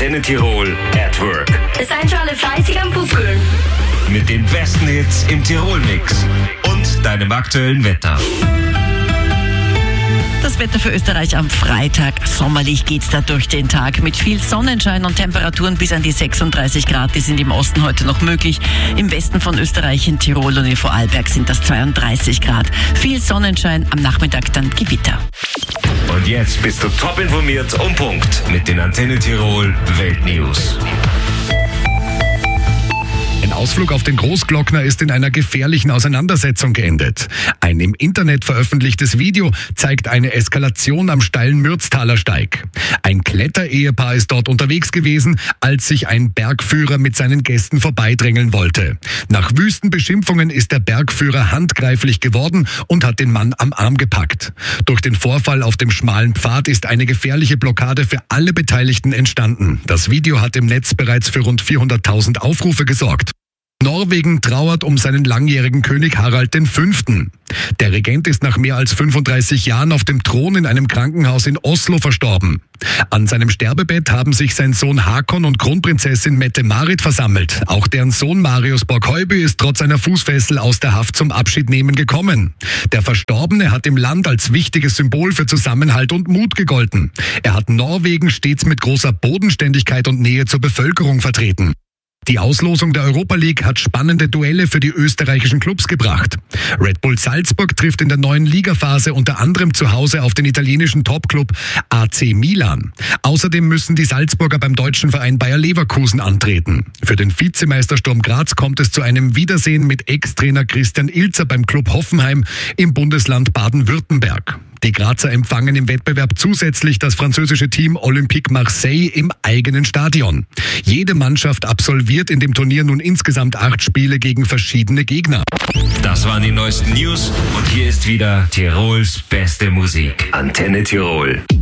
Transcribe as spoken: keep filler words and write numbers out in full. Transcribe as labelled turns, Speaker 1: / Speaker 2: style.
Speaker 1: Antenne Tirol at Work.
Speaker 2: Seid schon alle fleißig am Buckeln.
Speaker 1: Mit den besten Hits im Tirol-Mix und deinem aktuellen Wetter.
Speaker 3: Das Wetter für Österreich am Freitag. Sommerlich geht's da durch den Tag mit viel Sonnenschein und Temperaturen bis an die sechsunddreißig Grad. Die sind im Osten heute noch möglich. Im Westen von Österreich, in Tirol und in Vorarlberg sind das zweiunddreißig Grad. Viel Sonnenschein, am Nachmittag dann Gewitter.
Speaker 1: Und jetzt bist du top informiert um Punkt mit den Antenne Tirol Weltnews.
Speaker 4: Ein Ausflug auf den Großglockner ist in einer gefährlichen Auseinandersetzung geendet. Ein im Internet veröffentlichtes Video zeigt eine Eskalation am steilen Mürztaler Steig. Ein Kletterehepaar ist dort unterwegs gewesen, als sich ein Bergführer mit seinen Gästen vorbeidrängeln wollte. Nach wüsten Beschimpfungen ist der Bergführer handgreiflich geworden und hat den Mann am Arm gepackt. Durch den Vorfall auf dem schmalen Pfad ist eine gefährliche Blockade für alle Beteiligten entstanden. Das Video hat im Netz bereits für rund vierhunderttausend Aufrufe gesorgt. Norwegen trauert um seinen langjährigen König Harald der Fünfte. Der Regent ist nach mehr als fünfunddreißig Jahren auf dem Thron in einem Krankenhaus in Oslo verstorben. An seinem Sterbebett haben sich sein Sohn Hakon und Kronprinzessin Mette-Marit versammelt. Auch deren Sohn Marius Borg-Høiby ist trotz einer Fußfessel aus der Haft zum Abschiednehmen gekommen. Der Verstorbene hat im Land als wichtiges Symbol für Zusammenhalt und Mut gegolten. Er hat Norwegen stets mit großer Bodenständigkeit und Nähe zur Bevölkerung vertreten. Die Auslosung der Europa League hat spannende Duelle für die österreichischen Clubs gebracht. Red Bull Salzburg trifft in der neuen Ligaphase unter anderem zu Hause auf den italienischen Topclub A C Milan. Außerdem müssen die Salzburger beim deutschen Verein Bayer Leverkusen antreten. Für den Vizemeister Sturm Graz kommt es zu einem Wiedersehen mit Ex-Trainer Christian Ilzer beim Club Hoffenheim im Bundesland Baden-Württemberg. Die Grazer empfangen im Wettbewerb zusätzlich das französische Team Olympique Marseille im eigenen Stadion. Jede Mannschaft absolviert in dem Turnier nun insgesamt acht Spiele gegen verschiedene Gegner.
Speaker 1: Das waren die neuesten News und hier ist wieder Tirols beste Musik. Antenne Tirol.